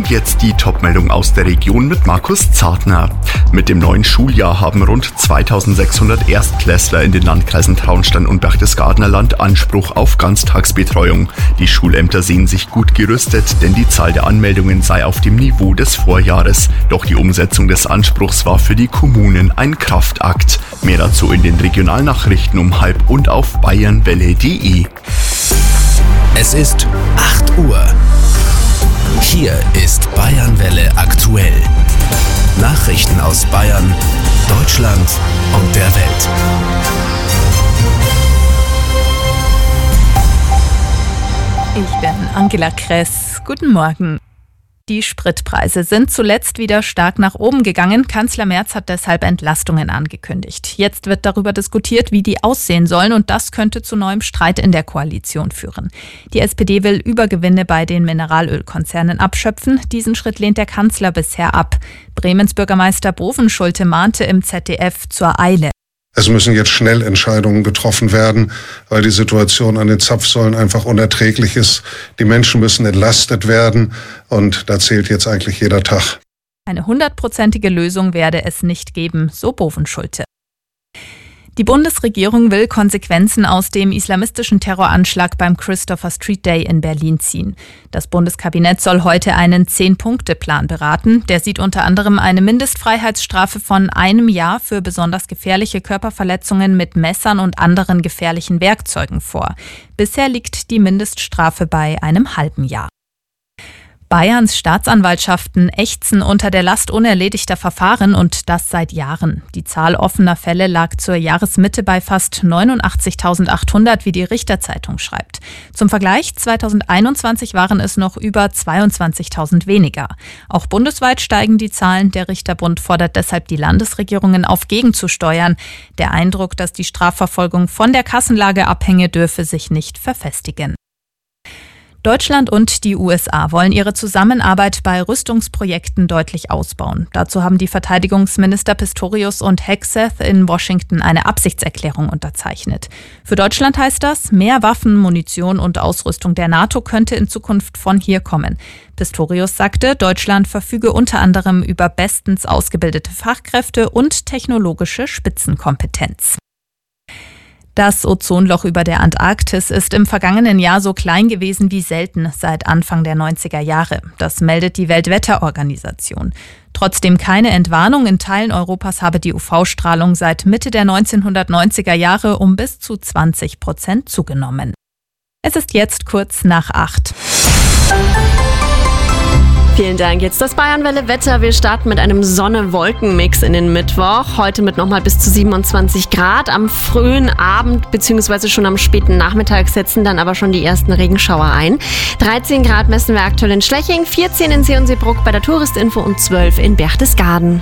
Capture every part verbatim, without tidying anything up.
Und jetzt die Topmeldung aus der Region mit Markus Zartner. Mit dem neuen Schuljahr haben rund zweitausendsechshundert Erstklässler in den Landkreisen Traunstein und Berchtesgadener Land Anspruch auf Ganztagsbetreuung. Die Schulämter sehen sich gut gerüstet, denn die Zahl der Anmeldungen sei auf dem Niveau des Vorjahres. Doch die Umsetzung des Anspruchs war für die Kommunen ein Kraftakt. Mehr dazu in den Regionalnachrichten um halb und auf bayernwelle punkt de. Es ist acht Uhr. Hier ist Bayernwelle aktuell. Nachrichten aus Bayern, Deutschland und der Welt. Ich bin Angela Kress. Guten Morgen. Die Spritpreise sind zuletzt wieder stark nach oben gegangen. Kanzler Merz hat deshalb Entlastungen angekündigt. Jetzt wird darüber diskutiert, wie die aussehen sollen, und das könnte zu neuem Streit in der Koalition führen. Die S P D will Übergewinne bei den Mineralölkonzernen abschöpfen. Diesen Schritt lehnt der Kanzler bisher ab. Bremens Bürgermeister Bovenschulte mahnte im Z D F zur Eile. Es müssen jetzt schnell Entscheidungen getroffen werden, weil die Situation an den Zapfsäulen einfach unerträglich ist. Die Menschen müssen entlastet werden und da zählt jetzt eigentlich jeder Tag. Eine hundertprozentige Lösung werde es nicht geben, so Bovenschulte. Die Bundesregierung will Konsequenzen aus dem islamistischen Terroranschlag beim Christopher Street Day in Berlin ziehen. Das Bundeskabinett soll heute einen Zehn-Punkte-Plan beraten. Der sieht unter anderem eine Mindestfreiheitsstrafe von einem Jahr für besonders gefährliche Körperverletzungen mit Messern und anderen gefährlichen Werkzeugen vor. Bisher liegt die Mindeststrafe bei einem halben Jahr. Bayerns Staatsanwaltschaften ächzen unter der Last unerledigter Verfahren, und das seit Jahren. Die Zahl offener Fälle lag zur Jahresmitte bei fast neunundachtzigtausendachthundert, wie die Richterzeitung schreibt. Zum Vergleich, zweitausendeinundzwanzig waren es noch über zweiundzwanzigtausend weniger. Auch bundesweit steigen die Zahlen. Der Richterbund fordert deshalb die Landesregierungen auf, gegenzusteuern. Der Eindruck, dass die Strafverfolgung von der Kassenlage abhänge, dürfe sich nicht verfestigen. Deutschland und die U S A wollen ihre Zusammenarbeit bei Rüstungsprojekten deutlich ausbauen. Dazu haben die Verteidigungsminister Pistorius und Hegseth in Washington eine Absichtserklärung unterzeichnet. Für Deutschland heißt das, mehr Waffen, Munition und Ausrüstung der NATO könnte in Zukunft von hier kommen. Pistorius sagte, Deutschland verfüge unter anderem über bestens ausgebildete Fachkräfte und technologische Spitzenkompetenz. Das Ozonloch über der Antarktis ist im vergangenen Jahr so klein gewesen wie selten seit Anfang der neunziger Jahre. Das meldet die Weltwetterorganisation. Trotzdem keine Entwarnung. In Teilen Europas habe die U V-Strahlung seit Mitte der neunzehnhundertneunziger Jahre um bis zu zwanzig Prozent zugenommen. Es ist jetzt kurz nach acht. Vielen Dank. Jetzt das Bayernwelle-Wetter. Wir starten mit einem Sonne-Wolken-Mix in den Mittwoch. Heute mit nochmal bis zu siebenundzwanzig Grad. Am frühen Abend bzw. schon am späten Nachmittag setzen dann aber schon die ersten Regenschauer ein. dreizehn Grad messen wir aktuell in Schleching, vierzehn in See und Seebruck bei der Touristinfo und zwölf in Berchtesgaden.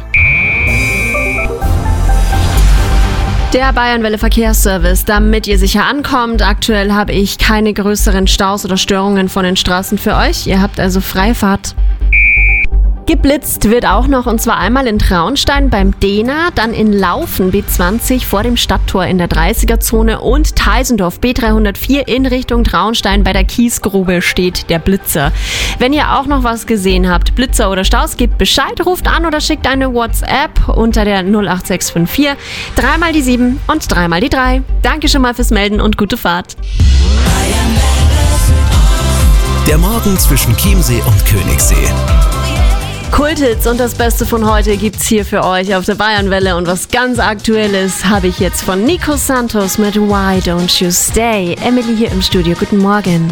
Der Bayernwelle Verkehrsservice, damit ihr sicher ankommt. Aktuell habe ich keine größeren Staus oder Störungen von den Straßen für euch. Ihr habt also Freifahrt. Geblitzt wird auch noch, und zwar einmal in Traunstein beim Dehner, dann in Laufen B zwanzig vor dem Stadttor in der dreißiger-Zone und Teisendorf B dreihundertvier in Richtung Traunstein bei der Kiesgrube steht der Blitzer. Wenn ihr auch noch was gesehen habt, Blitzer oder Staus, gebt Bescheid, ruft an oder schickt eine WhatsApp unter der null acht sechs fünf vier, dreimal die sieben und dreimal die drei. Danke schon mal fürs Melden und gute Fahrt. Der Morgen zwischen Chiemsee und Königssee. Kulthits und das Beste von heute gibt's hier für euch auf der Bayernwelle, und was ganz Aktuelles habe ich jetzt von Nico Santos mit Why Don't You Stay. Emily hier im Studio, guten Morgen.